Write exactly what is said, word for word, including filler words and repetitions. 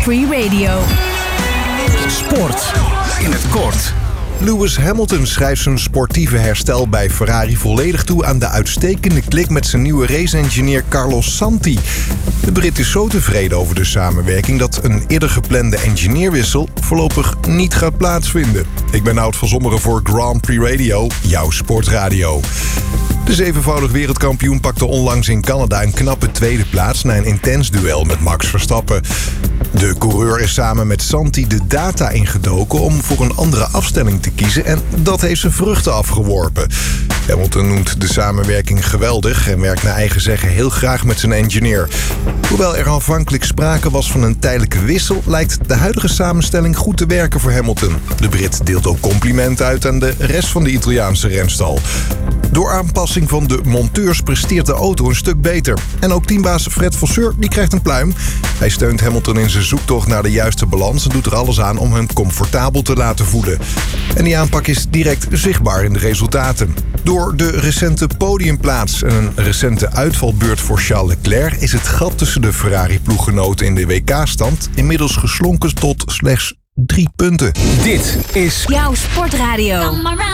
Prix Radio. Sport in het kort. Lewis Hamilton schrijft zijn sportieve herstel bij Ferrari volledig toe aan de uitstekende klik met zijn nieuwe race-engineer Carlos Santi. De Brit is zo tevreden over de samenwerking dat een eerder geplande engineerwissel voorlopig niet gaat plaatsvinden. Ik ben Nout van Sommeren voor Grand Prix Radio, jouw sportradio. De zevenvoudig wereldkampioen pakte onlangs in Canada een knappe tweede plaats na een intens duel met Max Verstappen. De coureur is samen met Santi de data ingedoken om voor een andere afstelling te kiezen en dat heeft zijn vruchten afgeworpen. Hamilton noemt de samenwerking geweldig en werkt naar eigen zeggen heel graag met zijn engineer. Hoewel er aanvankelijk sprake was van een tijdelijke wissel, lijkt de huidige samenstelling goed te werken voor Hamilton. De Brit deelt ook complimenten uit aan de rest van de Italiaanse renstal. Door aanpassing van de monteurs presteert de auto een stuk beter. En ook teambaas Fred Vasseur die krijgt een pluim. Hij steunt Hamilton in zijn zoektocht naar de juiste balans en doet er alles aan om hem comfortabel te laten voelen. En die aanpak is direct zichtbaar in de resultaten. Door de recente podiumplaats en een recente uitvalbeurt voor Charles Leclerc is het gat tussen de Ferrari-ploeggenoten in de W K-stand inmiddels geslonken tot slechts drie punten. Dit is jouw sportradio.